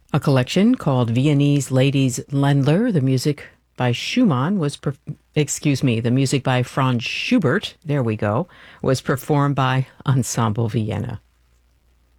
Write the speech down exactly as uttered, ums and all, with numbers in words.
A collection called Viennese Ladies Ländler. The music by Schumann was, per- excuse me, the music by Franz Schubert, there we go, was performed by Ensemble Vienna.